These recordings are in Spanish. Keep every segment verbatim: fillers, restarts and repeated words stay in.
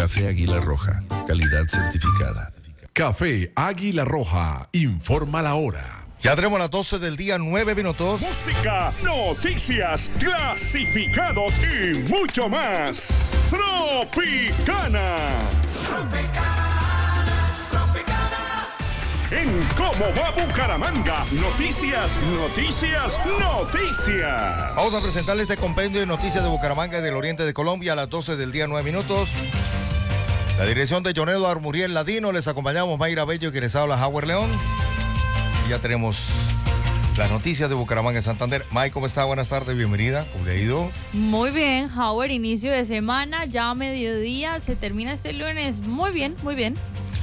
Café Águila Roja, calidad certificada. Café Águila Roja, informa la hora. Ya tenemos las doce del día, nueve minutos. Música, noticias, clasificados y mucho más. Tropicana. Tropicana, Tropicana. En Cómo va Bucaramanga, noticias, noticias, noticias. Vamos a presentarles este compendio de noticias de Bucaramanga y del oriente de Colombia a las doce del día, nueve minutos. La dirección de John Eduardo Muriel Ladino, les acompañamos Mayra Bello y quien les habla Howard León. Y ya tenemos las noticias de Bucaramanga y Santander. May, ¿cómo está? Buenas tardes, bienvenida. ¿Cómo le ha ido? Muy bien, Howard, inicio de semana, ya a mediodía, se termina este lunes. Muy bien, muy bien.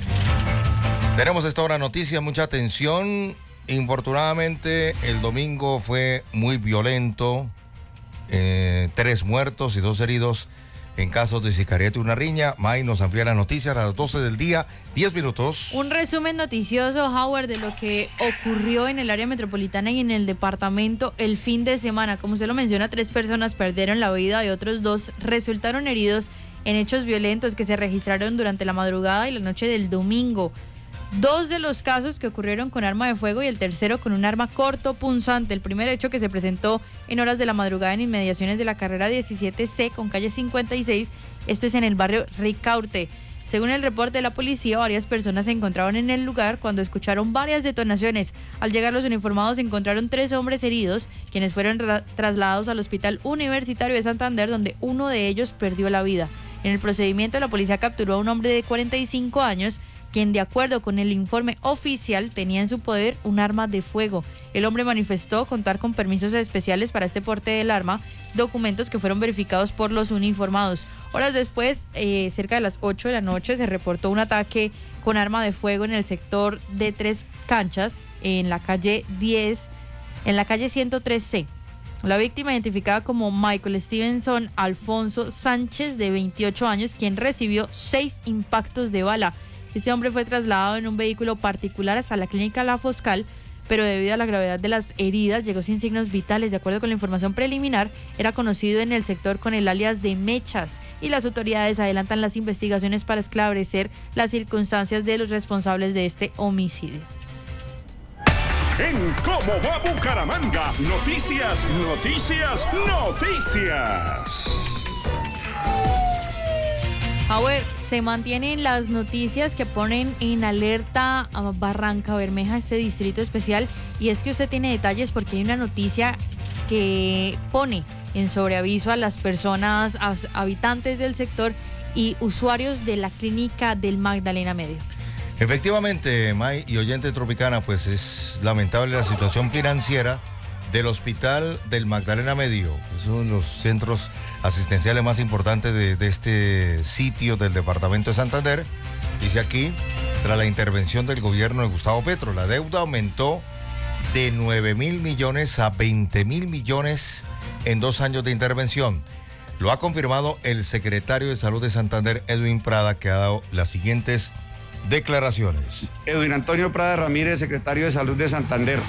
Tenemos esta hora noticias, mucha atención. Infortunadamente, el domingo fue muy violento. Eh, tres muertos y dos heridos en casos de sicariato y una riña. May nos amplía las noticias a las doce del día, diez minutos. Un resumen noticioso, Howard, de lo que ocurrió en el área metropolitana y en el departamento el fin de semana. Como usted lo menciona, tres personas perdieron la vida y otros dos resultaron heridos en hechos violentos que se registraron durante la madrugada y la noche del domingo. Dos de los casos que ocurrieron con arma de fuego y el tercero con un arma corto punzante. El primer hecho que se presentó en horas de la madrugada en inmediaciones de la carrera diecisiete ce con calle cincuenta y seis. Esto es en el barrio Ricaurte. Según el reporte de la policía, varias personas se encontraban en el lugar cuando escucharon varias detonaciones. Al llegar los uniformados encontraron tres hombres heridos, quienes fueron tra- trasladados al Hospital Universitario de Santander, donde uno de ellos perdió la vida. En el procedimiento, la policía capturó a un hombre de cuarenta y cinco años, quien de acuerdo con el informe oficial tenía en su poder un arma de fuego. El hombre manifestó contar con permisos especiales para este porte del arma, documentos que fueron verificados por los uniformados. Horas después, eh, cerca de las ocho de la noche, se reportó un ataque con arma de fuego en el sector de Tres Canchas, en la calle diez, en la calle ciento tres ce. La víctima, identificada como Michael Stevenson Alfonso Sánchez, de veintiocho años, quien recibió seis impactos de bala. Este hombre fue trasladado en un vehículo particular hasta la clínica La Foscal, pero debido a la gravedad de las heridas llegó sin signos vitales. De acuerdo con la información preliminar, era conocido en el sector con el alias de Mechas y las autoridades adelantan las investigaciones para esclarecer las circunstancias de los responsables de este homicidio. En Cómo va Bucaramanga, noticias, noticias, noticias. Howard, se mantienen las noticias que ponen en alerta a Barranca Bermeja, este distrito especial, y es que usted tiene detalles porque hay una noticia que pone en sobreaviso a las personas, a habitantes del sector y usuarios de la clínica del Magdalena Medio. Efectivamente, May y oyente Tropicana, pues es lamentable la situación financiera del Hospital del Magdalena Medio. Es uno de los centros asistenciales más importantes de, de este sitio del departamento de Santander. Dice aquí, tras la intervención del gobierno de Gustavo Petro, la deuda aumentó de nueve mil millones a veinte mil millones en dos años de intervención. Lo ha confirmado el secretario de Salud de Santander, Edwin Prada, que ha dado las siguientes declaraciones. Edwin Antonio Prada Ramírez, secretario de Salud de Santander.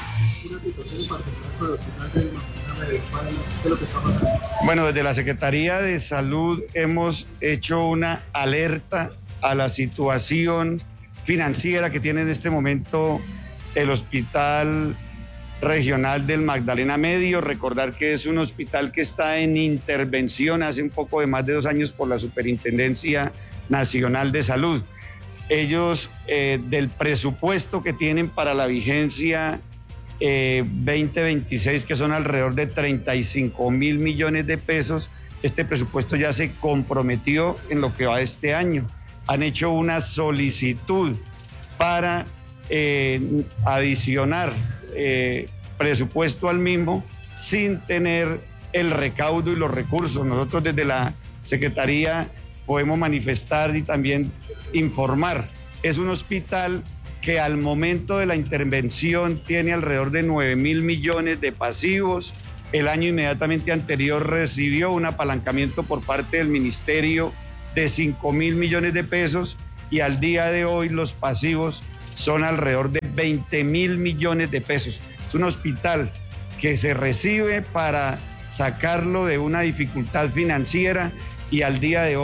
Bueno, desde la Secretaría de Salud hemos hecho una alerta a la situación financiera que tiene en este momento el Hospital Regional del Magdalena Medio. Recordar que es un hospital que está en intervención hace un poco de más de dos años por la Superintendencia Nacional de Salud. Ellos, eh, del presupuesto que tienen para la vigencia eh, veinte veintiséis, que son alrededor de treinta y cinco mil millones de pesos, este presupuesto ya se comprometió en lo que va este año. Han hecho una solicitud para eh, adicionar eh, presupuesto al mismo sin tener el recaudo y los recursos. Nosotros desde la Secretaría podemos manifestar y también informar. Es un hospital que al momento de la intervención tiene alrededor de nueve mil millones de pasivos. El año inmediatamente anterior recibió un apalancamiento por parte del ministerio de cinco mil millones de pesos y al día de hoy los pasivos son alrededor de veinte mil millones de pesos. Es un hospital que se recibe para sacarlo de una dificultad financiera y al día de hoy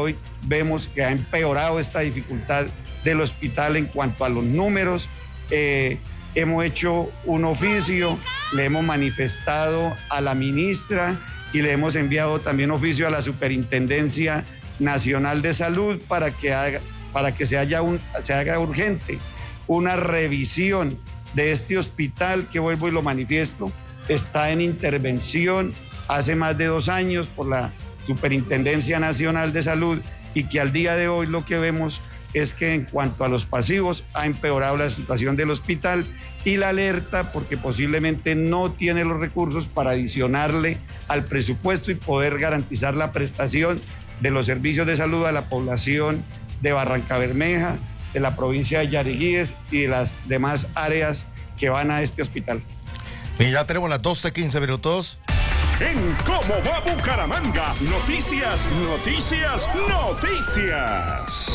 vemos que ha empeorado esta dificultad del hospital en cuanto a los números. Eh, hemos hecho un oficio, le hemos manifestado a la ministra y le hemos enviado también oficio a la Superintendencia Nacional de Salud para que, haga, para que se, haya un, se haga urgente una revisión de este hospital que, vuelvo y lo manifiesto, está en intervención hace más de dos años por la Superintendencia Nacional de Salud y que al día de hoy lo que vemos es que en cuanto a los pasivos ha empeorado la situación del hospital y la alerta porque posiblemente no tiene los recursos para adicionarle al presupuesto y poder garantizar la prestación de los servicios de salud a la población de Barrancabermeja, de la provincia de Yariguíes y de las demás áreas que van a este hospital. Y ya tenemos las doce quince minutos. En ¿Cómo va Bucaramanga? Noticias, noticias, noticias.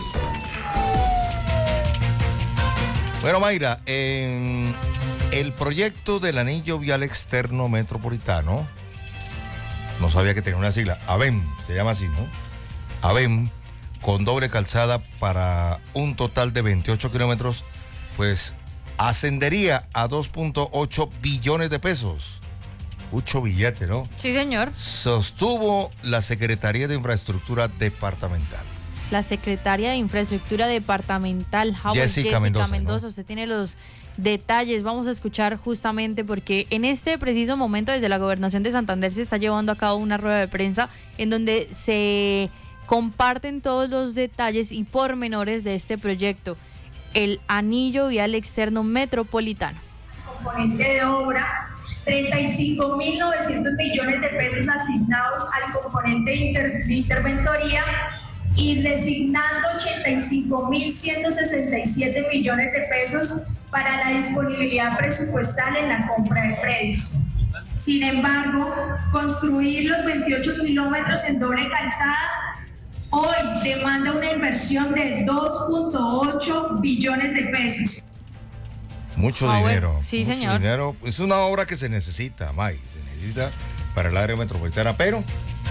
Bueno, Mayra, en el proyecto del anillo vial externo metropolitano, no sabía que tenía una sigla, AVEM, se llama así, ¿no? AVEM, con doble calzada para un total de veintiocho kilómetros, pues ascendería a dos punto ocho billones de pesos. Mucho billete, ¿no? Sí, señor. Sostuvo la Secretaría de Infraestructura Departamental. La secretaria de Infraestructura Departamental, Howard, Jessica, Jessica Mendoza, Mendoza, ¿no? Usted tiene los detalles. Vamos a escuchar justamente porque en este preciso momento desde la Gobernación de Santander se está llevando a cabo una rueda de prensa en donde se comparten todos los detalles y pormenores de este proyecto, el anillo vial externo metropolitano. Componente de obra, treinta y cinco mil novecientos millones de pesos asignados al componente de inter- interventoría y designando ochenta y cinco mil ciento sesenta y siete millones de pesos para la disponibilidad presupuestal en la compra de predios. Sin embargo, construir los veintiocho kilómetros en doble calzada hoy demanda una inversión de dos punto ocho billones de pesos. Mucho Ah, dinero. bueno, sí, mucho señor. dinero. Es una obra que se necesita, May, se necesita para el área metropolitana, pero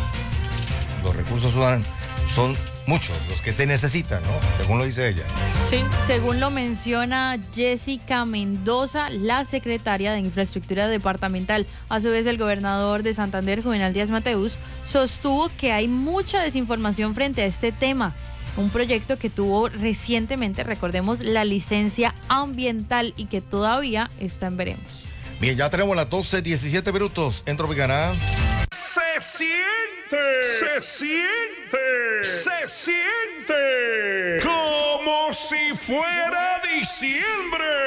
los recursos son, son muchos, los que se necesitan, ¿no? Según lo dice ella. Sí, según lo menciona Jessica Mendoza, la secretaria de Infraestructura Departamental. A su vez, el gobernador de Santander, Juvenal Díaz Mateus, sostuvo que hay mucha desinformación frente a este tema. Un proyecto que tuvo recientemente, recordemos, la licencia ambiental y que todavía está en veremos. Bien, ya tenemos las doce diecisiete minutos en Tropicana. Se siente, se siente, se siente como si fuera diciembre.